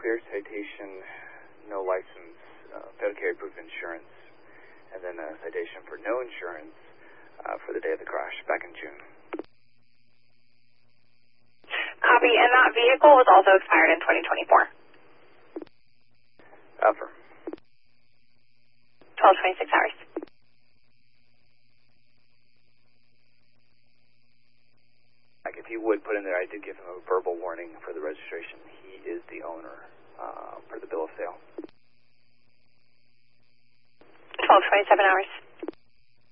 clear citation, no license, failed to carry proof of insurance, and then a citation for no insurance for the day of the crash back in June. Copy, and that vehicle was also expired in 2024. Affirm. 12:26 hours. Like if you would put in there, I did give him a verbal warning for the registration. He is the owner per the bill of sale. 12:27 hours.